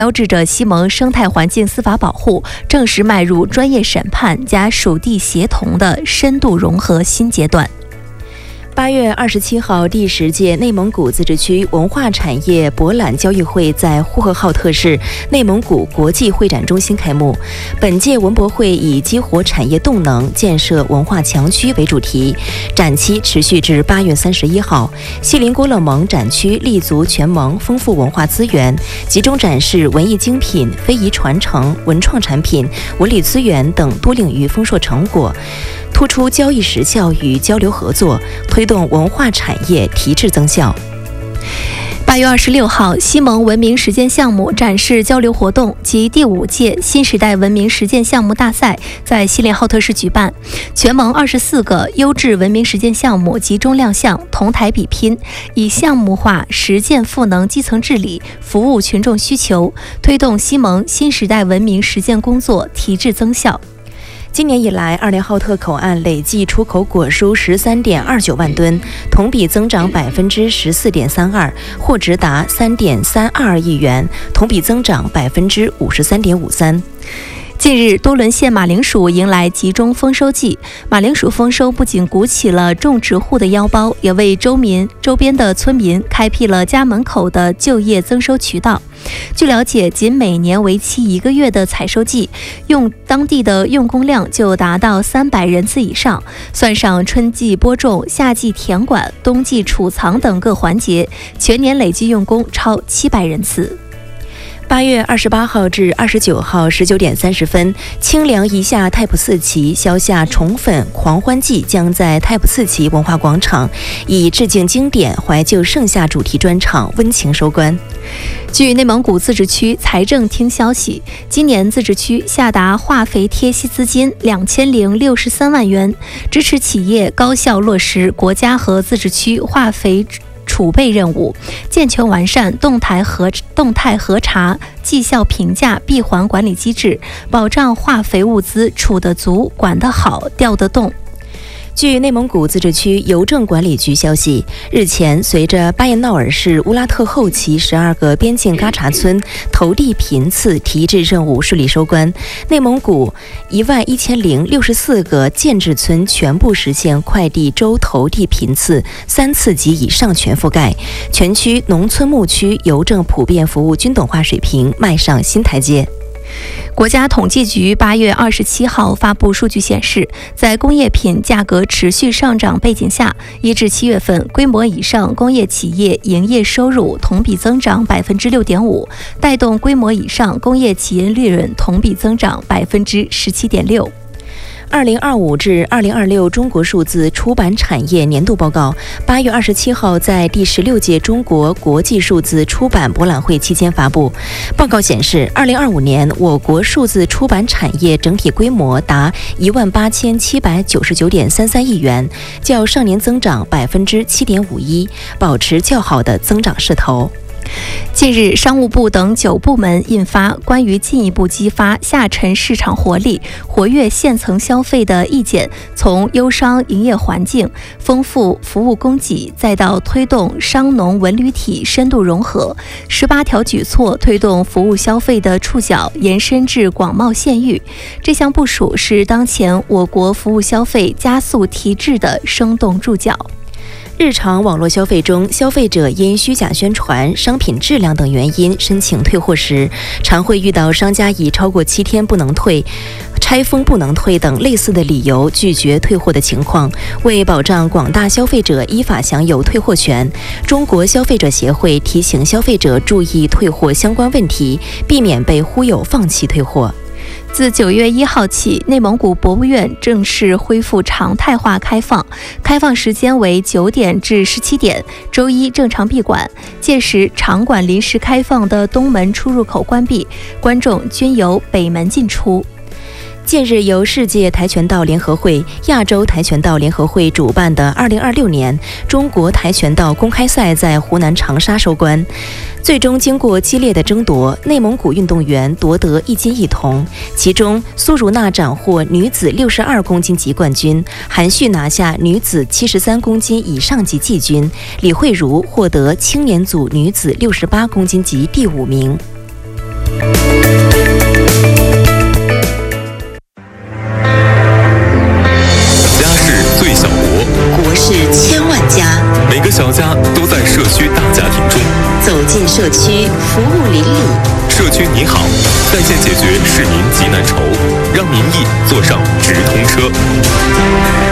标志着西蒙生态环境司法保护正式迈入专业审判加属地协同的深度融合新阶段。 8月27号，第10届内蒙古自治区文化产业博览交易会在呼和浩特市内蒙古国际会展中心开幕。本届文博会以激活产业动能、建设文化强区为主题，展期持续至8月31号。锡林郭勒盟展区立足全盟丰富文化资源，集中展示文艺精品、非遗传承、文创产品、文旅资源等多领域丰硕成果，突出交易实效与交流合作，推动文化产业提质增效。 8月26号，西蒙文明实践项目展示交流活动及第5届新时代文明实践项目大赛在锡林浩特市举办，全盟24个优质文明实践项目集中亮相，同台比拼，以项目化实践赋能基层治理，服务群众需求，推动西蒙新时代文明实践工作提质增效。 今年以来，二连浩特口岸累计出口果蔬13.29万吨，同比增长14.32%，货值达3.32亿元，同比增长53.53%。 近日，多伦县马铃薯迎来集中丰收季。马铃薯丰收不仅鼓起了种植户的腰包，也为周边的村民开辟了家门口的就业增收渠道。据了解，仅每年为期1个月的采收季，当地的用工量就达到300人次以上。算上春季播种、夏季田管、冬季储藏等各环节，全年累计用工超700人次。 8月28号至29号19点30分，清凉一下太仆寺旗消夏宠粉狂欢季将在太仆寺旗文化广场以致敬经典、怀旧盛夏主题专场温情收官。 据内蒙古自治区财政厅消息，今年自治区下达化肥贴息资金2063万元，支持企业高效落实国家和自治区化肥储备任务，健全完善动态核查、绩效评价闭环管理机制，保障化肥物资储得足、管得好、调得动。 据内蒙古自治区邮政管理局消息，日前随着巴彦淖尔市乌拉特后旗12个边境嘎查村投递频次提质任务顺利收官，内蒙古11064个建制村全部实现快递周投递频次3次及以上全覆盖，全区农村牧区邮政普遍服务均等化水平迈上新台阶。 国家统计局8月27号发布数据显示，在工业品价格持续上涨背景下，1至7月份规模以上工业企业营业收入同比增长6.5%，带动规模以上工业企业利润同比增长17.6%。 2025至2026中国数字出版产业年度报告8月27号在第16届中国国际数字出版博览会期间发布。报告显示，2025年我国数字出版产业整体规模达18799.33亿元，较上年增长7.51%，保持较好的增长势头。 近日，商务部等9部门印发关于进一步激发下沉市场活力、活跃现层消费的意见，从优商营业环境、丰富服务供给，再到推动商农文旅体深度融合，18条举措推动服务消费的触角延伸至广袤县域。这项部署是当前我国服务消费加速提质的生动注脚。 日常网络消费中，消费者因虚假宣传、商品质量等原因申请退货时，常会遇到商家以超过7天不能退、拆封不能退等类似的理由拒绝退货的情况。为保障广大消费者依法享有退货权，中国消费者协会提醒消费者注意退货相关问题，避免被忽悠放弃退货。 自9月1号起，内蒙古博物院正式恢复常态化开放，开放时间为9点至17点，周一正常闭馆。届时，场馆临时开放的东门出入口关闭，观众均由北门进出。 近日，由世界跆拳道联合会、亚洲跆拳道联合会主办的2026年中国跆拳道公开赛在湖南长沙收官。最终经过激烈的争夺，内蒙古运动员夺得1金1铜，其中苏如娜斩获女子62公斤级冠军，韩旭拿下女子73公斤以上级季军，李慧茹获得青年组女子68公斤级第5名。 是千万家， 每个小家都在社区大家庭中。 走进社区，服务邻里。 社区你好，在线解决市民急难愁，让民意坐上直通车。